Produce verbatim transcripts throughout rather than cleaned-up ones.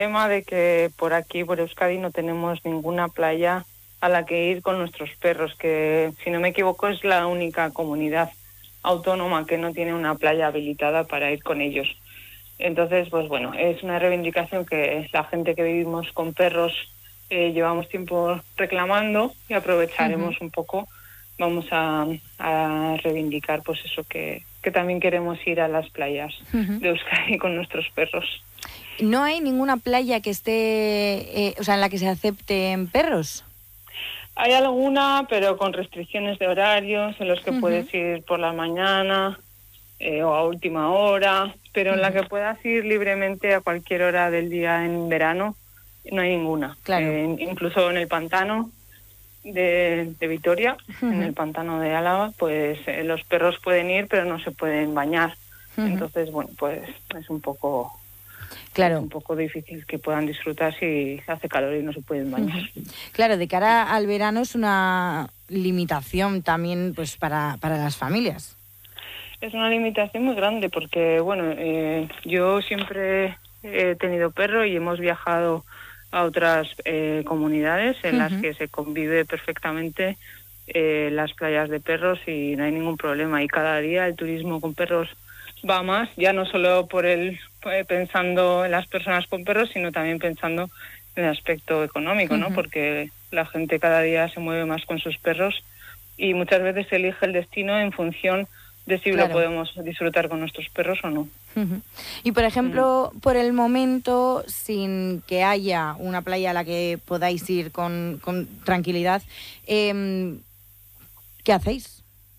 tema de que por aquí, por Euskadi, no tenemos ninguna playa a la que ir con nuestros perros, que si no me equivoco es la única comunidad autónoma que no tiene una playa habilitada para ir con ellos. Entonces, pues bueno, es una reivindicación que la gente que vivimos con perros eh, llevamos tiempo reclamando y aprovecharemos uh-huh. un poco, vamos a, a reivindicar pues eso, que, que también queremos ir a las playas uh-huh. de Euskadi con nuestros perros. ¿No hay ninguna playa que esté, eh, o sea, en la que se acepten perros? Hay alguna, pero con restricciones de horarios, en los que uh-huh. puedes ir por la mañana eh, o a última hora, pero uh-huh. en la que puedas ir libremente a cualquier hora del día en verano, no hay ninguna. Claro. Eh, incluso en el pantano de, de Vitoria, uh-huh. en el pantano de Álava, pues eh, los perros pueden ir, pero no se pueden bañar. Uh-huh. Entonces, bueno, pues es un poco... Claro. Es un poco difícil que puedan disfrutar si hace calor y no se pueden bañar. Claro, de cara al verano es una limitación también pues para, para las familias. Es una limitación muy grande porque, bueno, eh, yo siempre he tenido perro y hemos viajado a otras eh, comunidades en uh-huh. las que se convive perfectamente eh, las playas de perros y no hay ningún problema. Y cada día el turismo con perros va más, ya no solo por el eh, pensando en las personas con perros, sino también pensando en el aspecto económico, ¿no? Uh-huh. Porque la gente cada día se mueve más con sus perros y muchas veces elige el destino en función de si claro. lo podemos disfrutar con nuestros perros o no. Uh-huh. Y, por ejemplo, uh-huh. por el momento, sin que haya una playa a la que podáis ir con, con tranquilidad, eh, ¿qué hacéis?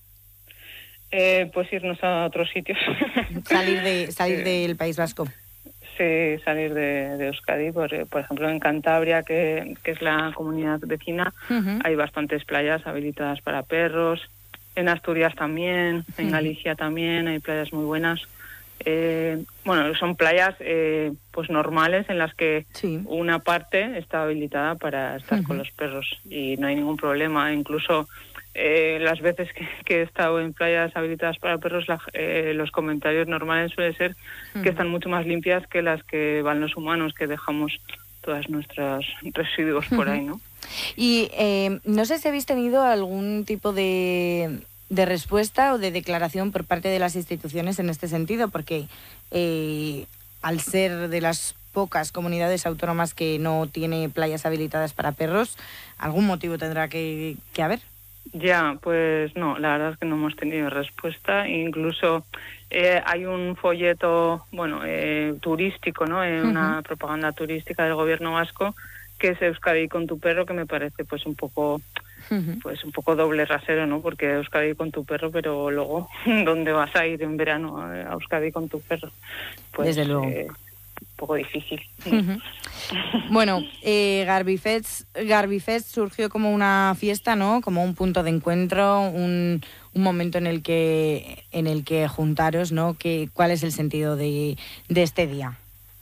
Eh, pues irnos a otros sitios. Salir de salir sí. del País Vasco. Sí, salir de, de Euskadi. Por, por ejemplo, en Cantabria, que, que es la comunidad vecina, uh-huh. hay bastantes playas habilitadas para perros. En Asturias también, uh-huh. en Galicia también hay playas muy buenas. Eh, bueno, son playas eh, pues normales en las que sí. una parte está habilitada para estar uh-huh. con los perros y no hay ningún problema. Incluso eh, las veces que, que he estado en playas habilitadas para perros, la, eh, los comentarios normales suelen ser uh-huh. que están mucho más limpias que las que van los humanos, que dejamos todos nuestros residuos uh-huh. por ahí, ¿no? Y eh, no sé si habéis tenido algún tipo de... de respuesta o de declaración por parte de las instituciones en este sentido, porque eh, al ser de las pocas comunidades autónomas que no tiene playas habilitadas para perros, algún motivo tendrá que, que haber. Ya, pues no, la verdad es que no hemos tenido respuesta. Incluso eh, hay un folleto, bueno, eh, turístico, ¿no? Eh, uh-huh. Una propaganda turística del gobierno vasco que es Euskadi con tu perro, que me parece pues un poco... Uh-huh. pues un poco doble rasero, ¿no? Porque Euskadi con tu perro, pero luego, ¿dónde vas a ir en verano a Euskadi con tu perro? Pues, desde luego. Eh, un poco difícil. Uh-huh. Bueno, eh, Garbifest, Garbifest surgió como una fiesta, ¿no? Como un punto de encuentro, un, un momento en el que en el que juntaros, ¿no? Que, ¿cuál es el sentido de, de este día?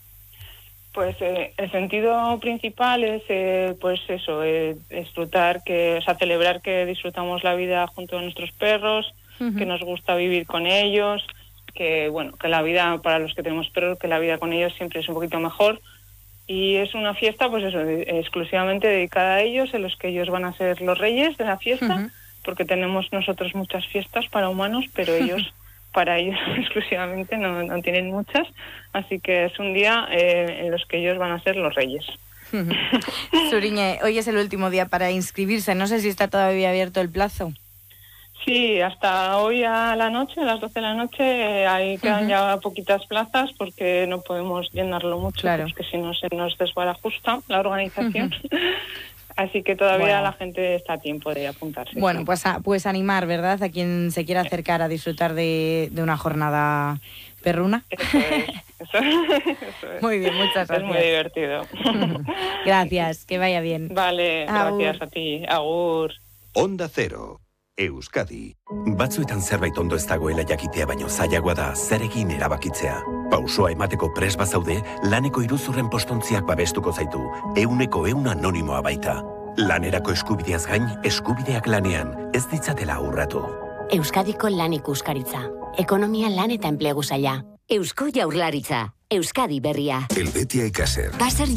Pues eh, el sentido principal es, eh, pues eso, eh, disfrutar, que, o sea, celebrar que disfrutamos la vida junto a nuestros perros, uh-huh. que nos gusta vivir con ellos, que bueno, que la vida, para los que tenemos perros, que la vida con ellos siempre es un poquito mejor. Y es una fiesta, pues eso, exclusivamente dedicada a ellos, en los que ellos van a ser los reyes de la fiesta, uh-huh. porque tenemos nosotros muchas fiestas para humanos, pero ellos... para ellos exclusivamente, no, no tienen muchas, así que es un día eh, en los que ellos van a ser los reyes. Zuriñe, hoy es el último día para inscribirse, no sé si está todavía abierto el plazo. Sí, hasta hoy a la noche, a las doce de la noche, eh, ahí quedan uh-huh. ya poquitas plazas porque no podemos llenarlo mucho, claro. porque si no se nos desbarajusta la organización. Uh-huh. Así que todavía bueno. la gente está a tiempo de apuntarse. Bueno, sí. pues, a, pues animar, ¿verdad? A quien se quiera acercar a disfrutar de, de una jornada perruna. Eso es, eso, eso es. Muy bien, muchas gracias. Es muy divertido. Gracias, que vaya bien. Vale, Agur. Gracias a ti. Agur. Onda Cero, Euskadi. Batzuetan zerbait ondo ez dagoela jakitea baino zailagoa da zer egin erabakitzea. Pausoa emateko pres bazaude, laneko iruzurren postontziak babestuko zaitu, euneko eun anonimoa baita. Lanerako eskubideaz gain, eskubideak lanean, ez ditzatela urratu. Euskadiko lan ikuskaritza. Ekonomia, lan eta enplegu saila. Eusko Jaurlaritza. Euskadi berria. Helvetia Ikaser. Baser